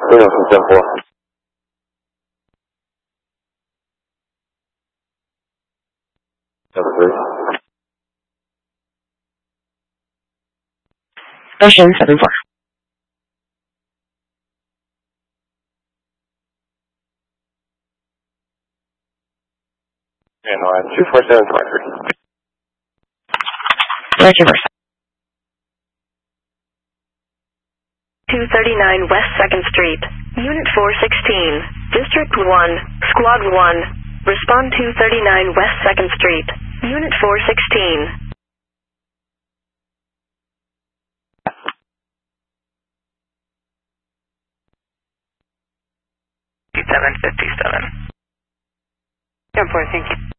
604. Ocean 74. And on 24723. Direct reverse. 239 West 2nd Street, Unit 416, District 1, Squad 1, respond 239 West 2nd Street, Unit 416. 757. 10-4, thank you.